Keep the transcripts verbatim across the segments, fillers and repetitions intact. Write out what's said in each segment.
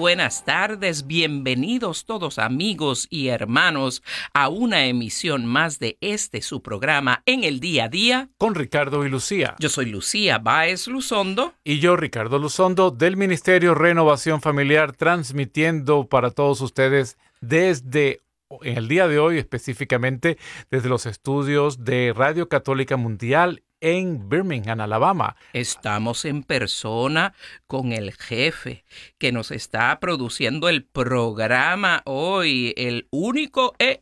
buenas tardes, bienvenidos todos amigos y hermanos a una emisión más de este su programa En el Día a Día con Ricardo y Lucía. Yo soy Lucía Báez Luzondo. Y yo, Ricardo Luzondo, del Ministerio Renovación Familiar, transmitiendo para todos ustedes desde, en el día de hoy específicamente, desde los estudios de Radio Católica Mundial en Birmingham, Alabama. Estamos en persona con el jefe que nos está produciendo el programa hoy, el único e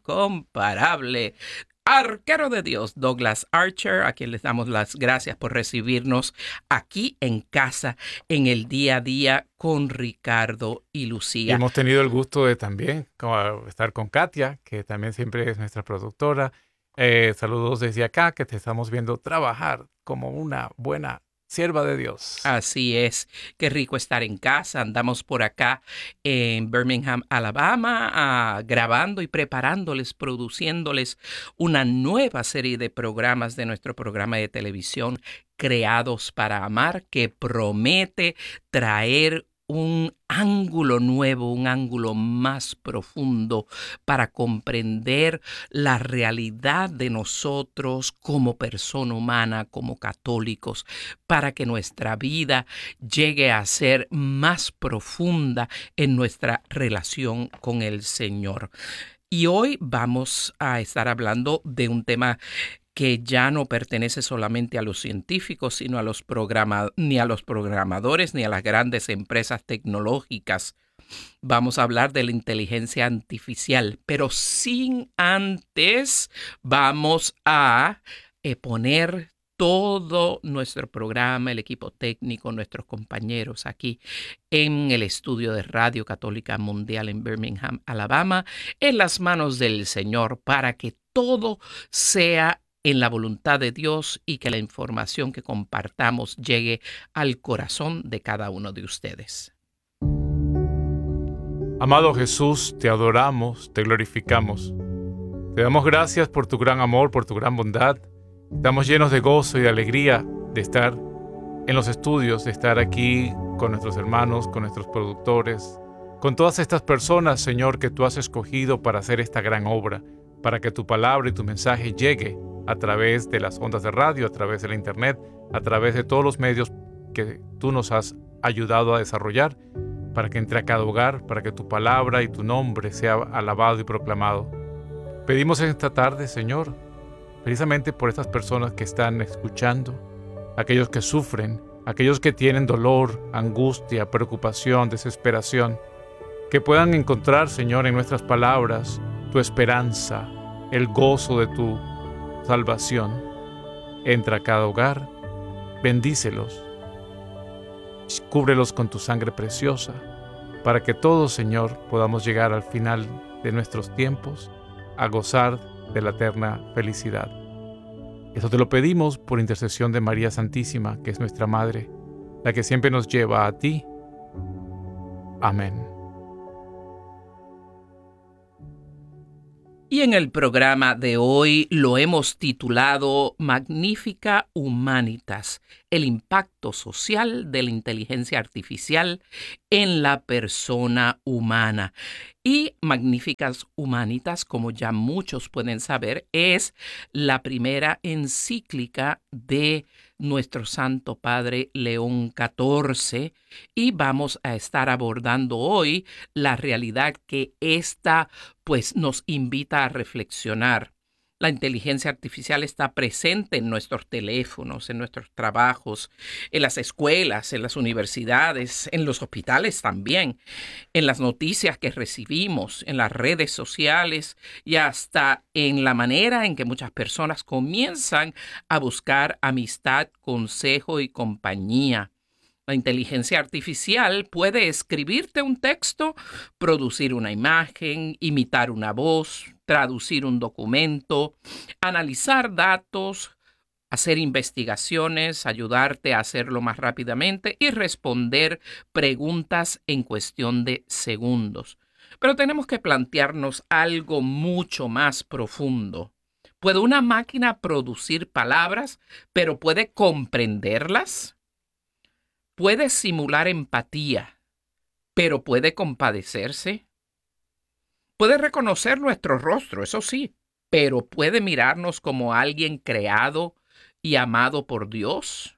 incomparable arquero de Dios, Douglas Archer, a quien les damos las gracias por recibirnos aquí en casa en el día a día con Ricardo y Lucía. Y hemos tenido el gusto de también estar con Katia, que también siempre es nuestra productora. Eh, saludos desde acá, que te estamos viendo trabajar como una buena sierva de Dios. Así es, qué rico estar en casa. Andamos por acá en Birmingham, Alabama, uh, grabando y preparándoles, produciéndoles una nueva serie de programas de nuestro programa de televisión Creados para Amar, que promete traer un ángulo nuevo, un ángulo más profundo para comprender la realidad de nosotros como persona humana, como católicos, para que nuestra vida llegue a ser más profunda en nuestra relación con el Señor. Y hoy vamos a estar hablando de un tema que ya no pertenece solamente a los científicos, sino a los programa- ni a los programadores, ni a las grandes empresas tecnológicas. Vamos a hablar de la inteligencia artificial, pero sin antes vamos a eh, poner todo nuestro programa, el equipo técnico, nuestros compañeros aquí en el estudio de Radio Católica Mundial en Birmingham, Alabama, en las manos del Señor para que todo sea en la voluntad de Dios y que la información que compartamos llegue al corazón de cada uno de ustedes. Amado Jesús, te adoramos, te glorificamos. Te damos gracias por tu gran amor, por tu gran bondad. Estamos llenos de gozo y de alegría de estar en los estudios, de estar aquí con nuestros hermanos, con nuestros productores, con todas estas personas, Señor, que tú has escogido para hacer esta gran obra, para que tu palabra y tu mensaje llegue a través de las ondas de radio, a través de la internet, a través de todos los medios que tú nos has ayudado a desarrollar, para que entre a cada hogar, para que tu palabra y tu nombre sea alabado y proclamado. Pedimos en esta tarde, Señor, precisamente por estas personas que están escuchando, aquellos que sufren, aquellos que tienen dolor, angustia, preocupación, desesperación, que puedan encontrar, Señor, en nuestras palabras, tu esperanza, el gozo de tu salvación. Entra a cada hogar, bendícelos, cúbrelos con tu sangre preciosa, para que todos, Señor, podamos llegar al final de nuestros tiempos a gozar de la eterna felicidad. Eso te lo pedimos por intercesión de María Santísima, que es nuestra Madre, la que siempre nos lleva a ti. Amén. Y en el programa de hoy lo hemos titulado Magnifica Humanitas, el impacto social de la inteligencia artificial en la persona humana. Y Magnificas Humanitas, como ya muchos pueden saber, es la primera encíclica de nuestro Santo Padre León catorce, y vamos a estar abordando hoy la realidad que esta pues nos invita a reflexionar. La inteligencia artificial está presente en nuestros teléfonos, en nuestros trabajos, en las escuelas, en las universidades, en los hospitales también, en las noticias que recibimos, en las redes sociales y hasta en la manera en que muchas personas comienzan a buscar amistad, consejo y compañía. La inteligencia artificial puede escribirte un texto, producir una imagen, imitar una voz, traducir un documento, analizar datos, hacer investigaciones, ayudarte a hacerlo más rápidamente y responder preguntas en cuestión de segundos. Pero tenemos que plantearnos algo mucho más profundo. ¿Puede una máquina producir palabras, pero puede comprenderlas? ¿Puede simular empatía, pero puede compadecerse. Puede reconocer nuestro rostro, eso sí, pero puede mirarnos como alguien creado y amado por Dios.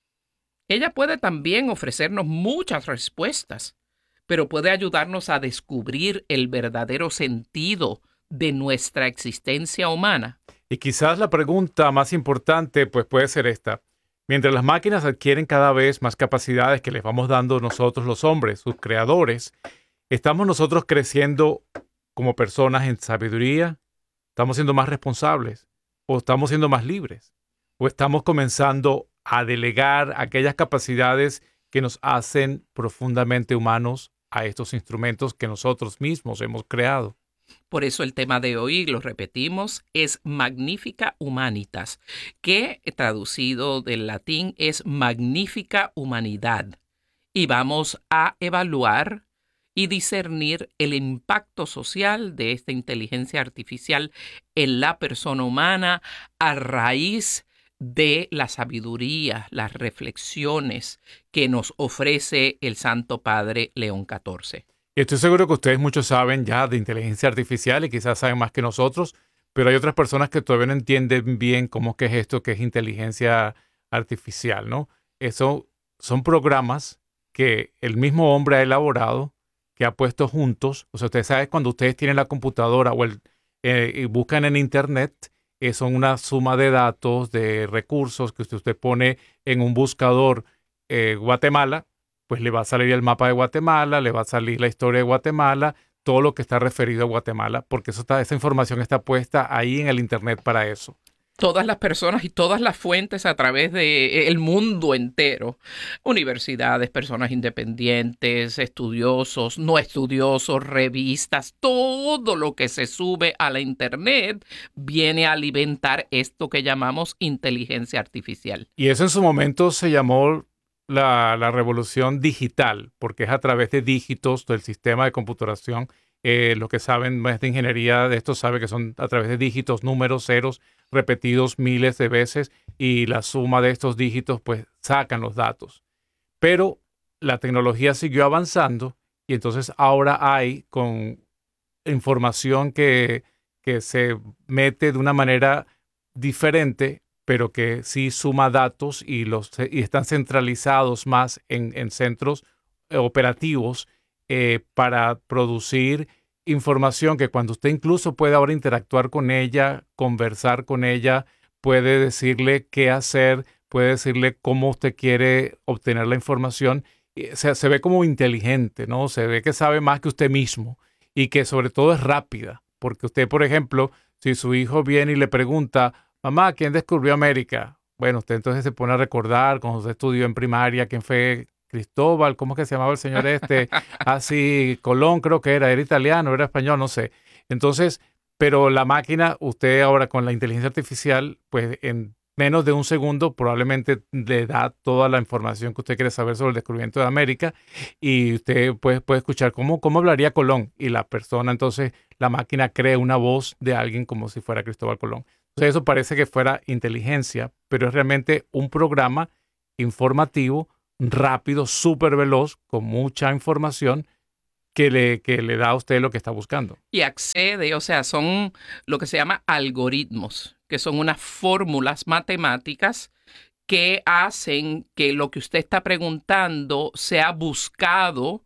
Ella puede también ofrecernos muchas respuestas, pero puede ayudarnos a descubrir el verdadero sentido de nuestra existencia humana. Y quizás la pregunta más importante pues puede ser esta. Mientras las máquinas adquieren cada vez más capacidades que les vamos dando nosotros los hombres, sus creadores, ¿estamos nosotros creciendo como personas en sabiduría? ¿Estamos siendo más responsables? ¿O estamos siendo más libres? ¿O estamos comenzando a delegar aquellas capacidades que nos hacen profundamente humanos a estos instrumentos que nosotros mismos hemos creado? Por eso el tema de hoy, lo repetimos, es Magnifica Humanitas, que traducido del latín es Magnífica Humanidad. Y vamos a evaluar y discernir el impacto social de esta inteligencia artificial en la persona humana a raíz de la sabiduría, las reflexiones que nos ofrece el Santo Padre León catorce. Y estoy seguro que ustedes muchos saben ya de inteligencia artificial y quizás saben más que nosotros, pero hay otras personas que todavía no entienden bien cómo que es esto que es inteligencia artificial, ¿no? Eso son programas que el mismo hombre ha elaborado, que ha puesto juntos. O sea, ustedes saben cuando ustedes tienen la computadora o el, eh, y buscan en internet, eh, son una suma de datos, de recursos que usted, usted pone en un buscador eh, Guatemala, pues le va a salir el mapa de Guatemala, le va a salir la historia de Guatemala, todo lo que está referido a Guatemala, porque eso está, esa información está puesta ahí en el internet para eso. Todas las personas y todas las fuentes a través del mundo entero, universidades, personas independientes, estudiosos, no estudiosos, revistas, todo lo que se sube a la internet viene a alimentar esto que llamamos inteligencia artificial. Y eso en su momento se llamó la, la revolución digital, porque es a través de dígitos del sistema de computación. Eh, lo que saben más de ingeniería de esto sabe que son a través de dígitos, números, ceros, repetidos miles de veces, y la suma de estos dígitos pues sacan los datos. Pero la tecnología siguió avanzando y entonces ahora hay con información que, que se mete de una manera diferente, pero que sí suma datos y, los, y están centralizados más en, en centros operativos eh, para producir información que cuando usted incluso puede ahora interactuar con ella, conversar con ella, puede decirle qué hacer, puede decirle cómo usted quiere obtener la información. Se, se ve como inteligente, ¿no? Se ve que sabe más que usted mismo y que sobre todo es rápida. Porque usted, por ejemplo, si su hijo viene y le pregunta, mamá, ¿quién descubrió América? Bueno, usted entonces se pone a recordar cuando usted estudió en primaria quién fue Cristóbal, ¿cómo es que se llamaba el señor este? Así, Colón creo que era, era italiano, era español, no sé. Entonces, pero la máquina, usted ahora con la inteligencia artificial, pues en menos de un segundo probablemente le da toda la información que usted quiere saber sobre el descubrimiento de América y usted puede, puede escuchar cómo, cómo hablaría Colón y la persona, entonces la máquina crea una voz de alguien como si fuera Cristóbal Colón. Entonces eso parece que fuera inteligencia, pero es realmente un programa informativo rápido, súper veloz, con mucha información que le, que le da a usted lo que está buscando. Y accede, o sea, son lo que se llama algoritmos, que son unas fórmulas matemáticas que hacen que lo que usted está preguntando sea buscado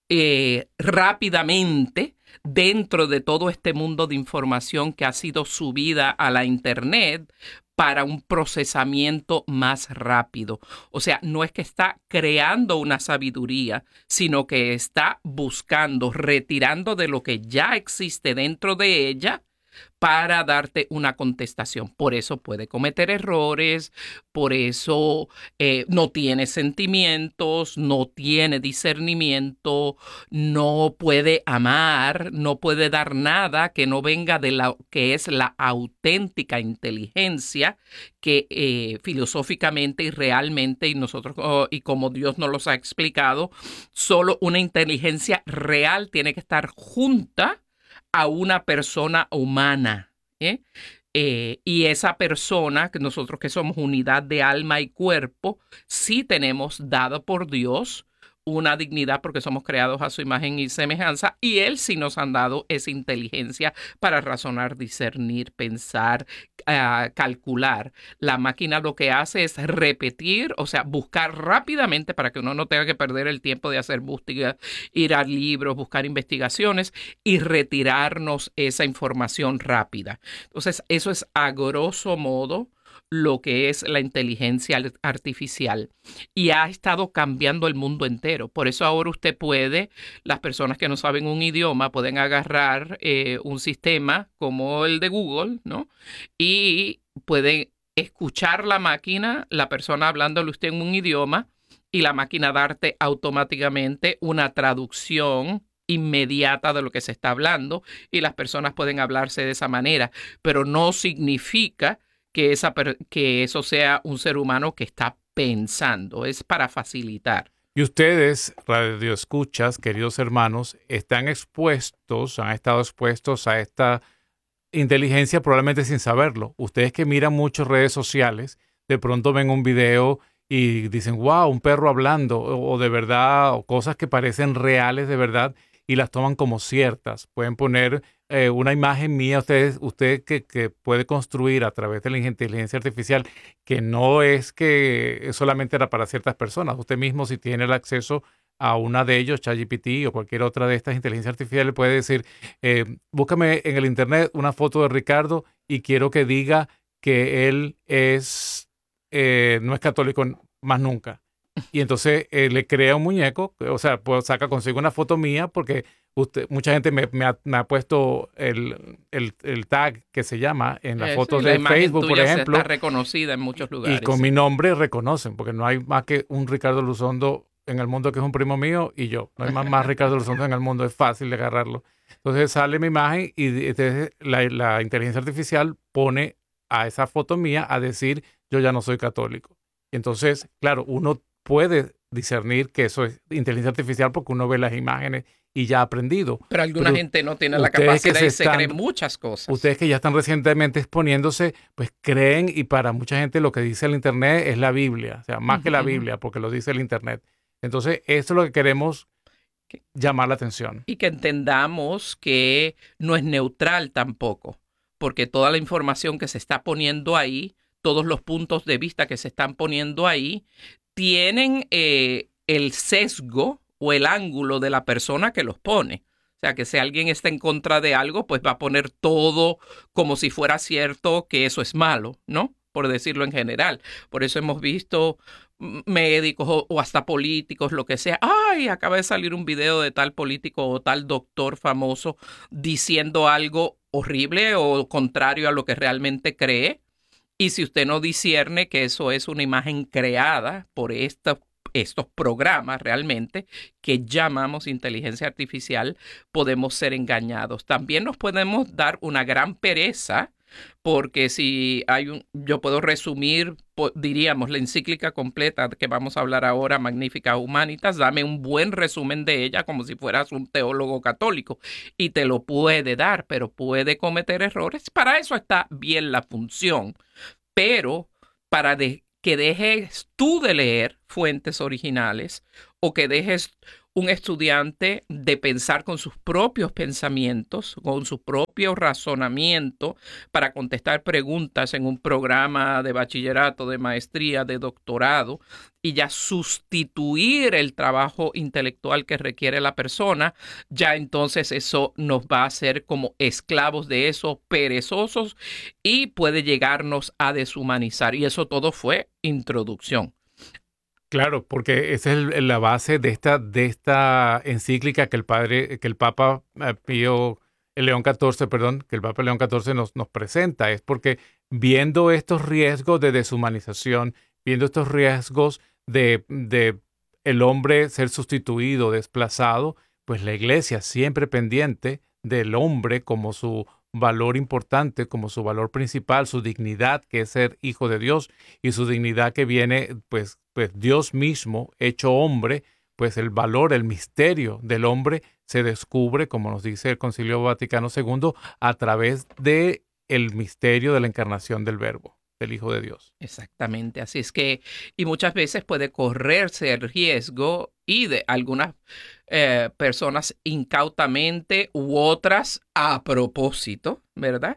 eh, rápidamente dentro de todo este mundo de información que ha sido subida a la internet para un procesamiento más rápido. O sea, no es que está creando una sabiduría, sino que está buscando, retirando de lo que ya existe dentro de ella para darte una contestación. Por eso puede cometer errores, por eso eh, no tiene sentimientos, no tiene discernimiento, no puede amar, no puede dar nada que no venga de la que es la auténtica inteligencia que eh, filosóficamente y realmente, y nosotros, oh, y como Dios nos los ha explicado, solo una inteligencia real tiene que estar junta a una persona humana, ¿eh? Eh, y esa persona, que nosotros que somos unidad de alma y cuerpo, sí tenemos dado por Dios una dignidad porque somos creados a su imagen y semejanza, y Él sí nos han dado esa inteligencia para razonar, discernir, pensar, uh, calcular. La máquina lo que hace es repetir, o sea, buscar rápidamente para que uno no tenga que perder el tiempo de hacer búsquedas, ir a libros, buscar investigaciones y retirarnos esa información rápida. Entonces, eso es a grosso modo lo que es la inteligencia artificial, y ha estado cambiando el mundo entero. Por eso ahora usted puede, las personas que no saben un idioma pueden agarrar eh, un sistema como el de Google, ¿no? Y pueden escuchar la máquina, la persona hablándole usted en un idioma, y la máquina darte automáticamente una traducción inmediata de lo que se está hablando, y las personas pueden hablarse de esa manera, pero no significa que, esa, que eso sea un ser humano que está pensando, es para facilitar. Y ustedes, radioescuchas, queridos hermanos, están expuestos, han estado expuestos a esta inteligencia probablemente sin saberlo. Ustedes que miran muchas redes sociales, de pronto ven un video y dicen, wow, un perro hablando, o, o de verdad, o cosas que parecen reales de verdad, y las toman como ciertas. Pueden poner eh, una imagen mía, ustedes, usted que, que puede construir a través de la inteligencia artificial, que no es que solamente era para ciertas personas. Usted mismo, si tiene el acceso a una de ellos, ChatGPT o cualquier otra de estas inteligencias artificiales, puede decir, eh, búscame en el internet una foto de Ricardo y quiero que diga que él es eh, no es católico más nunca. Y entonces eh, le crea un muñeco, o sea, pues saca consigo una foto mía porque usted, mucha gente me, me, ha, me ha puesto el, el, el tag que se llama en las eh, fotos sí, de la Facebook, por ejemplo. Está reconocida en muchos lugares. Y con mi nombre reconocen, porque no hay más que un Ricardo Luzondo en el mundo que es un primo mío y yo. No hay más, más Ricardo Luzondo en el mundo, es fácil de agarrarlo. Entonces sale mi imagen y entonces la, la inteligencia artificial pone a esa foto mía a decir yo ya no soy católico. Y entonces, claro, uno puede discernir que eso es inteligencia artificial porque uno ve las imágenes y ya ha aprendido. Pero alguna Pero gente no tiene la capacidad se y se están, creen muchas cosas. Ustedes que ya están recientemente exponiéndose, pues creen, y para mucha gente lo que dice el Internet es la Biblia, o sea, más uh-huh, que la Biblia, porque lo dice el Internet. Entonces, eso es lo que queremos llamar la atención. Y que entendamos que no es neutral tampoco, porque toda la información que se está poniendo ahí, todos los puntos de vista que se están poniendo ahí, tienen eh, el sesgo o el ángulo de la persona que los pone. O sea, que si alguien está en contra de algo, pues va a poner todo como si fuera cierto que eso es malo, ¿no? Por decirlo en general. Por eso hemos visto médicos o, o hasta políticos, lo que sea. Ay, acaba de salir un video de tal político o tal doctor famoso diciendo algo horrible o contrario a lo que realmente cree. Y si usted no discierne que eso es una imagen creada por esta, estos programas realmente que llamamos inteligencia artificial, podemos ser engañados. También nos podemos dar una gran pereza, porque si hay un, yo puedo resumir, diríamos, la encíclica completa que vamos a hablar ahora, Magnificat Humanitas, dame un buen resumen de ella como si fueras un teólogo católico, y te lo puede dar, pero puede cometer errores. Para eso está bien la función, pero para de, que dejes tú de leer fuentes originales o que dejes un estudiante de pensar con sus propios pensamientos, con su propio razonamiento para contestar preguntas en un programa de bachillerato, de maestría, de doctorado, y ya sustituir el trabajo intelectual que requiere la persona, ya entonces eso nos va a hacer como esclavos de eso, perezosos, y puede llegarnos a deshumanizar. Y eso todo fue introducción. Claro, porque esa es el, la base de esta, de esta encíclica que el padre, que el Papa Pío, el León catorce, perdón, que el Papa León catorce nos, nos presenta. Es porque viendo estos riesgos de deshumanización, viendo estos riesgos de, de el hombre ser sustituido, desplazado, pues la Iglesia siempre pendiente del hombre como su valor importante, como su valor principal, su dignidad, que es ser hijo de Dios, y su dignidad que viene, pues, pues Dios mismo, hecho hombre, pues el valor, el misterio del hombre se descubre, como nos dice el Concilio Vaticano segundo, a través de el misterio de la encarnación del Verbo. del Hijo de Dios. Exactamente, así es que, y muchas veces puede correrse el riesgo y de algunas eh, personas incautamente u otras a propósito, ¿verdad?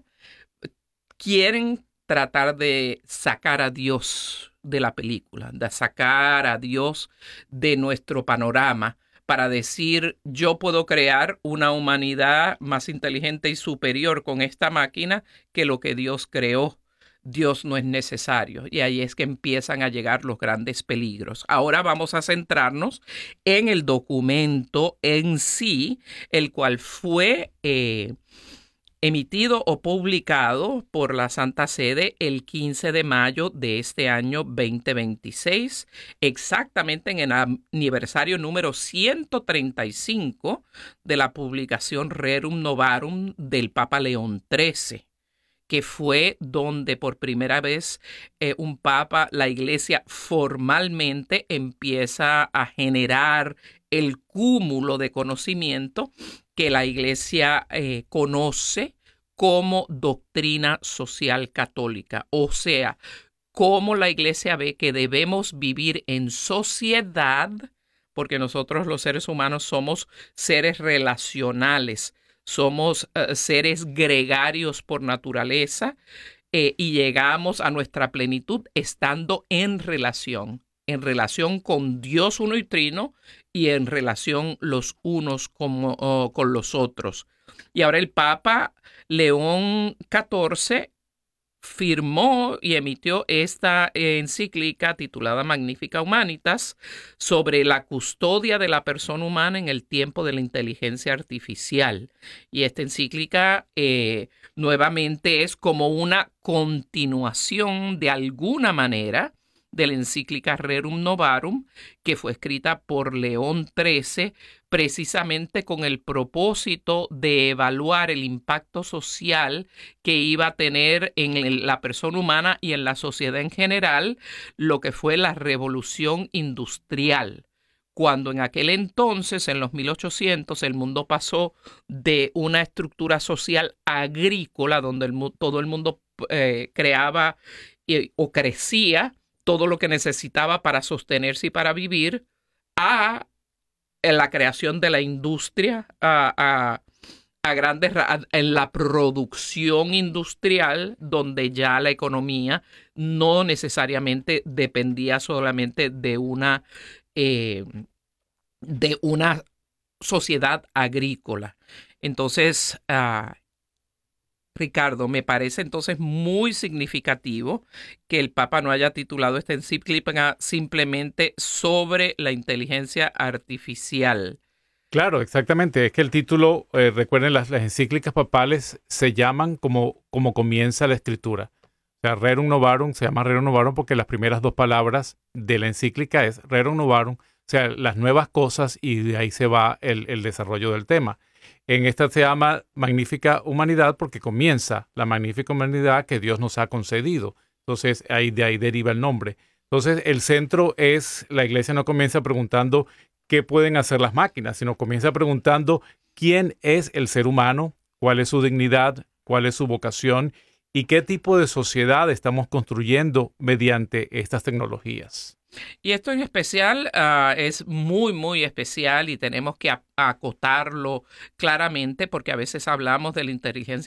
Quieren tratar de sacar a Dios de la película, de sacar a Dios de nuestro panorama para decir, yo puedo crear una humanidad más inteligente y superior con esta máquina que lo que Dios creó. Dios no es necesario. Y ahí es que empiezan a llegar los grandes peligros. Ahora vamos a centrarnos en el documento en sí, el cual fue eh, emitido o publicado por la Santa Sede el quince de mayo de este año veinte veintiséis, exactamente en el aniversario número ciento treinta y cinco de la publicación Rerum Novarum del Papa León trece, que fue donde por primera vez eh, un papa, la iglesia formalmente empieza a generar el cúmulo de conocimiento que la iglesia eh, conoce como doctrina social católica. O sea, cómo la iglesia ve que debemos vivir en sociedad, porque nosotros los seres humanos somos seres relacionales, somos uh, seres gregarios por naturaleza eh, y llegamos a nuestra plenitud estando en relación, en relación con Dios uno y trino y en relación los unos con, uh, con los otros. Y ahora el Papa León catorce firmó y emitió esta encíclica titulada Magnificat Humanitas sobre la custodia de la persona humana en el tiempo de la inteligencia artificial. Y esta encíclica eh, nuevamente es como una continuación de alguna manera de la encíclica Rerum Novarum, que fue escrita por León trece, precisamente con el propósito de evaluar el impacto social que iba a tener en la persona humana y en la sociedad en general lo que fue la revolución industrial. Cuando en aquel entonces, en los mil ochocientos, el mundo pasó de una estructura social agrícola, donde el, todo el mundo eh, creaba eh, o crecía todo lo que necesitaba para sostenerse y para vivir, a la creación de la industria, a, a, a grandes, a, en la producción industrial, donde ya la economía no necesariamente dependía solamente de una, eh, de una sociedad agrícola. Entonces, uh, Ricardo, me parece entonces muy significativo que el Papa no haya titulado esta encíclica simplemente sobre la inteligencia artificial. Claro, exactamente. Es que el título, eh, recuerden, las, las encíclicas papales se llaman como, como comienza la escritura. O sea, Rerum Novarum se llama Rerum Novarum porque las primeras dos palabras de la encíclica es Rerum Novarum, o sea, las nuevas cosas, y de ahí se va el, el desarrollo del tema. En esta se llama Magnífica Humanidad porque comienza la magnífica humanidad que Dios nos ha concedido. Entonces, ahí, de ahí deriva el nombre. Entonces, el centro es, la iglesia no comienza preguntando qué pueden hacer las máquinas, sino comienza preguntando quién es el ser humano, cuál es su dignidad, cuál es su vocación y qué tipo de sociedad estamos construyendo mediante estas tecnologías. Y esto en especial uh, es muy, muy especial y tenemos que acotarlo claramente porque a veces hablamos de la inteligencia